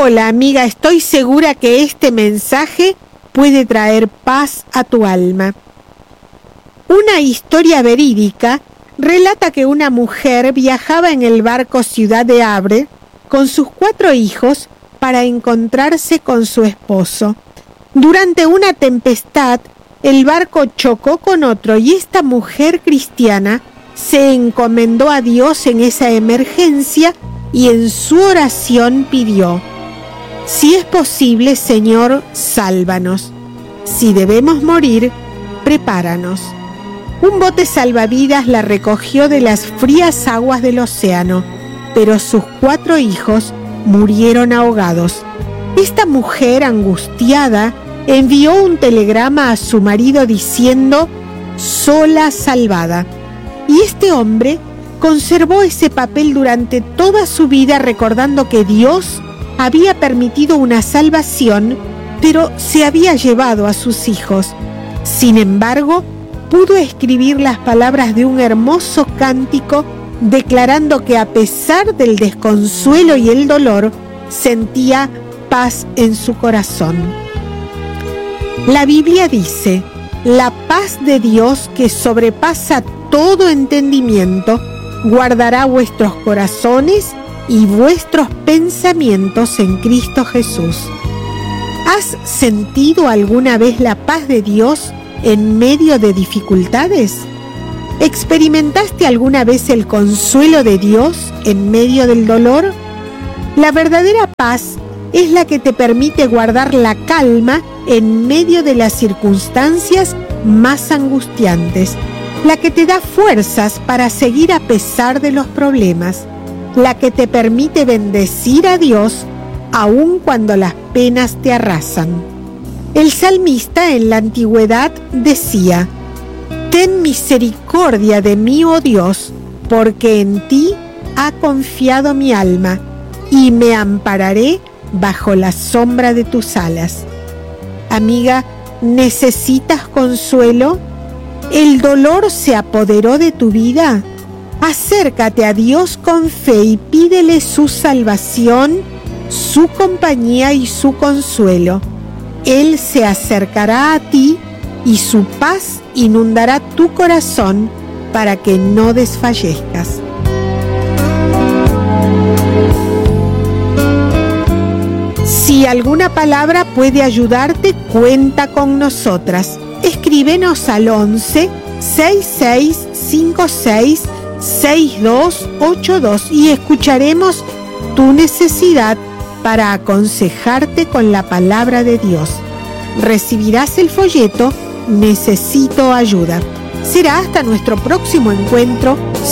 Hola amiga, estoy segura que este mensaje puede traer paz a tu alma. Una historia verídica relata que una mujer viajaba en el barco Ciudad de Havre con sus 4 hijos para encontrarse con su esposo. Durante una tempestad, el barco chocó con otro y esta mujer cristiana se encomendó a Dios en esa emergencia y en su oración pidió: si es posible, Señor, sálvanos. Si debemos morir, prepáranos. Un bote salvavidas la recogió de las frías aguas del océano, pero sus 4 hijos murieron ahogados. Esta mujer, angustiada, envió un telegrama a su marido diciendo: sola salvada. Y este hombre conservó ese papel durante toda su vida, recordando que Dios había permitido una salvación, pero se había llevado a sus hijos. Sin embargo, pudo escribir las palabras de un hermoso cántico declarando que a pesar del desconsuelo y el dolor, sentía paz en su corazón. La Biblia dice: la paz de Dios, que sobrepasa todo entendimiento, guardará vuestros corazones y vuestros pensamientos en Cristo Jesús. ¿Has sentido alguna vez la paz de Dios en medio de dificultades? ¿Experimentaste alguna vez el consuelo de Dios en medio del dolor? La verdadera paz es la que te permite guardar la calma en medio de las circunstancias más angustiantes, la que te da fuerzas para seguir a pesar de los problemas, la que te permite bendecir a Dios aun cuando las penas te arrasan. El salmista en la antigüedad decía: ten misericordia de mí, oh Dios, porque en ti ha confiado mi alma, y me ampararé bajo la sombra de tus alas. Amiga, ¿necesitas consuelo? ¿El dolor se apoderó de tu vida? Acércate a Dios con fe y pídele su salvación, su compañía y su consuelo. Él se acercará a ti y su paz inundará tu corazón para que no desfallezcas. Si alguna palabra puede ayudarte, cuenta con nosotras. Escríbenos al 11 6656 6282 y escucharemos tu necesidad para aconsejarte con la palabra de Dios. Recibirás el folleto Necesito ayuda. Será hasta nuestro próximo encuentro,